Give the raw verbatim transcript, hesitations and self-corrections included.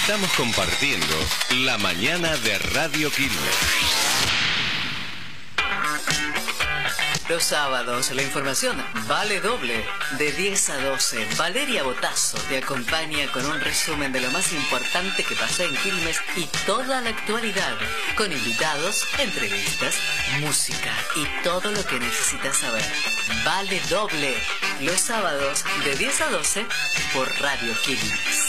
Estamos compartiendo la mañana de Radio Quilmes. Los sábados, la información vale doble. De diez a doce, Valeria Botazo te acompaña con un resumen de lo más importante que pasó en Quilmes y toda la actualidad, con invitados, entrevistas, música y todo lo que necesitas saber. Vale doble. Los sábados, de diez a doce, por Radio Quilmes.